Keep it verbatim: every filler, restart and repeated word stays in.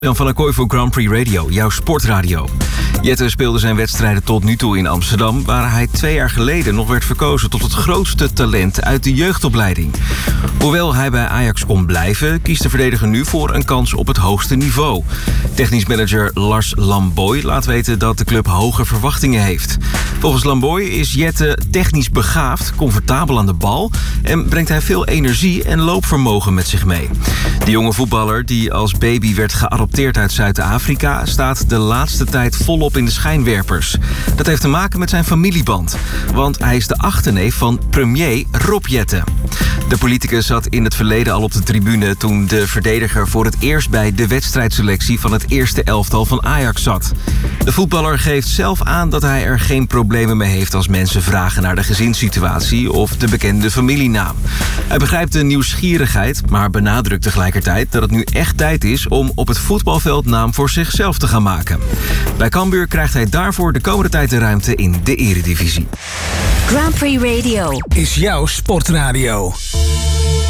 Jan van der Kooi voor Grand Prix Radio, jouw sportradio. Jette speelde zijn wedstrijden tot nu toe in Amsterdam, waar hij twee jaar geleden nog werd verkozen tot het grootste talent uit de jeugdopleiding. Hoewel hij bij Ajax kon blijven, kiest de verdediger nu voor een kans op het hoogste niveau. Technisch manager Lars Lamboy laat weten dat de club hoge verwachtingen heeft. Volgens Lamboy is Jette technisch begaafd, comfortabel aan de bal en brengt hij veel energie en loopvermogen met zich mee. De jonge voetballer, die als baby werd geadopteerd uit Zuid-Afrika, staat de laatste tijd volop in de schijnwerpers. Dat heeft te maken met zijn familieband, want hij is de achterneef van premier Rob Jette. De politicus zat in het verleden al op de tribune toen de verdediger voor het eerst bij de wedstrijdselectie van het eerste elftal van Ajax zat. De voetballer geeft zelf aan dat hij er geen problemen mee heeft als mensen vragen naar de gezinssituatie of de bekende familienaam. Hij begrijpt de nieuwsgierigheid, maar benadrukt tegelijkertijd dat het nu echt tijd is om op het voetbalveld naam voor zichzelf te gaan maken. Bij Cambuur krijgt hij daarvoor de komende tijd de ruimte in de Eredivisie. Grand Prix Radio is jouw sportradio.